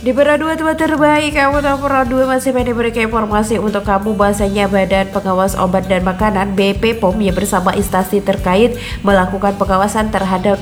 Di Pera 2 tempat terbaik, kamu tahu Pera 2 masih memberikan informasi untuk kamu bahasanya Badan Pengawas Obat dan Makanan BPOM yang bersama instansi terkait melakukan pengawasan terhadap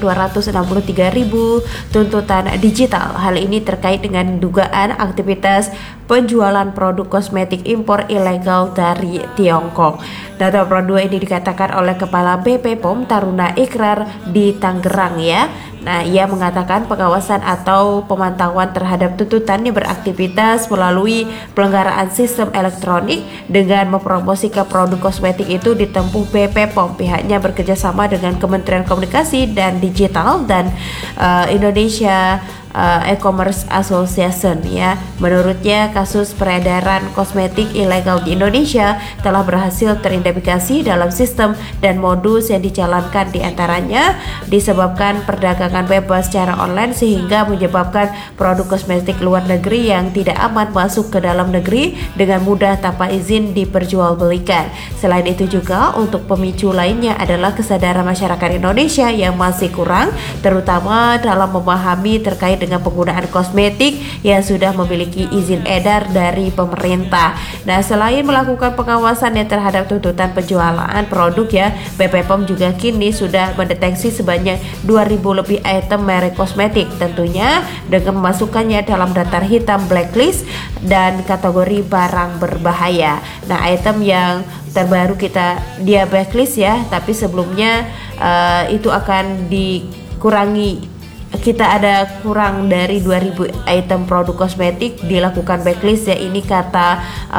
263.000 tuntutan digital. Hal ini terkait dengan dugaan aktivitas penjualan produk kosmetik impor ilegal dari Tiongkok. Data Pera 2 ini dikatakan oleh Kepala BPOM Taruna Ikrar di Tangerang ya. Nah, ia mengatakan pengawasan atau pemantauan terhadap tuntutan yang beraktivitas melalui pelanggaran sistem elektronik dengan mempromosikan produk kosmetik itu ditempuh BPOM. Pihaknya bekerjasama dengan Kementerian Komunikasi dan Digital dan Indonesia E-commerce Association ya. Menurutnya kasus peredaran kosmetik ilegal di Indonesia telah berhasil teridentifikasi dalam sistem dan modus yang dijalankan, diantaranya disebabkan perdagangan bebas secara online sehingga menyebabkan produk kosmetik luar negeri yang tidak aman masuk ke dalam negeri dengan mudah tanpa izin diperjualbelikan. Selain itu juga untuk pemicu lainnya adalah kesadaran masyarakat Indonesia yang masih kurang, terutama dalam memahami terkait dengan penggunaan kosmetik yang sudah memiliki izin edar dari pemerintah. Nah, selain melakukan pengawasan yang terhadap tuntutan penjualan produk ya, BPOM juga kini sudah mendeteksi sebanyak 2.000 lebih item merek kosmetik, tentunya dengan memasukkannya dalam daftar hitam blacklist dan kategori barang berbahaya. Nah, item yang terbaru dia blacklist ya, tapi sebelumnya itu akan dikurangi. Kita ada kurang dari 2.000 item produk kosmetik dilakukan blacklist ya, ini kata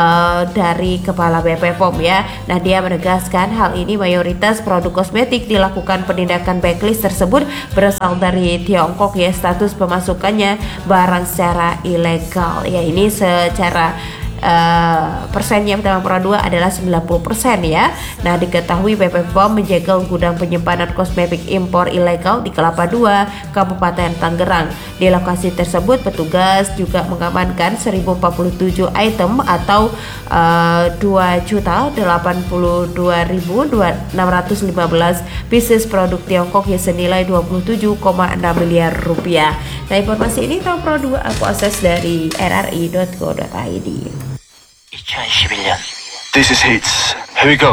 dari Kepala BPOM ya. Nah, dia menegaskan hal ini mayoritas produk kosmetik dilakukan penindakan blacklist tersebut berasal dari Tiongkok ya, status pemasukannya barang secara ilegal ya. Ini secara persennya pertama Pera 2 adalah 90% ya. Nah, diketahui BPOM menjegal gudang penyimpanan kosmetik impor ilegal di Kelapa II, Kabupaten Tangerang. Di lokasi tersebut petugas juga mengamankan 1047 item atau 2.082.615 pieces produk Tiongkok yang senilai 27,6 miliar rupiah. Nah, informasi ini tahu Pera 2 aku akses dari rri.co.id. 2011년 This is Hits. Here we go.